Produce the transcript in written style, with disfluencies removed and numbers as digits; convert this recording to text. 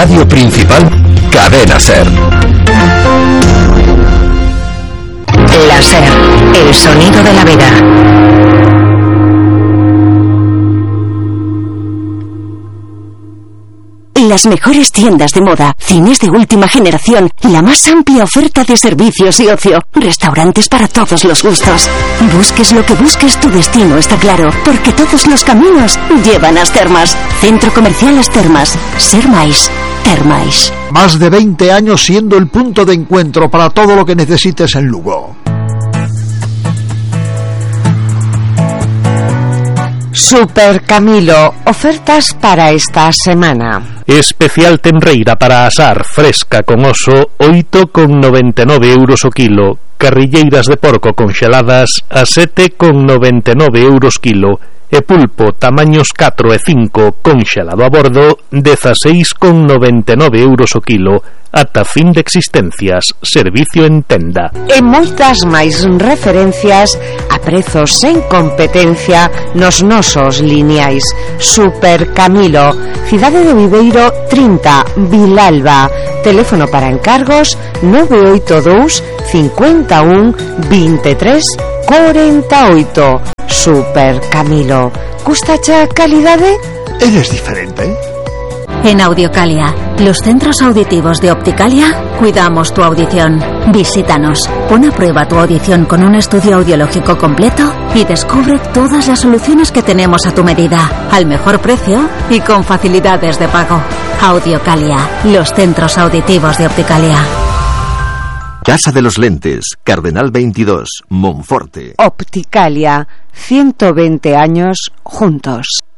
radio principal, Cadena SER. La SER, el sonido de la vida. Las mejores tiendas de moda, cines de última generación, la más amplia oferta de servicios y ocio, restaurantes para todos los gustos. Busques lo que busques, tu destino está claro, porque todos los caminos llevan a As Termas. Centro Comercial As Termas. Sermais. Termais. Más de 20 años siendo el punto de encuentro para todo lo que necesites en Lugo. Super Camilo, ofertas para esta semana. Especial tenreira para asar fresca con oso, 8,99 euros o kilo. Carrilleiras de porco congeladas a 7,99 euros kilo. E pulpo tamaños 4 e 5 congelado a bordo, 16,99 euros o kilo. Ata fin de existencias, servicio en tenda. E moitas máis referencias a prezos sen competencia nos nosos lineais. Super Camilo, Cidade de Viveiro 30, Vilalba. Teléfono para encargos 982 51 23 48. Super Camilo. Gustacha calidade? Eres diferente. En Audiocalia, los centros auditivos de Opticalia, cuidamos tu audición. Visítanos, pon a prueba tu audición con un estudio audiológico completo y descubre todas las soluciones que tenemos a tu medida, al mejor precio y con facilidades de pago. Audiocalia, los centros auditivos de Opticalia. Casa de los Lentes, Cardenal 22, Monforte. Opticalia, 120 años juntos.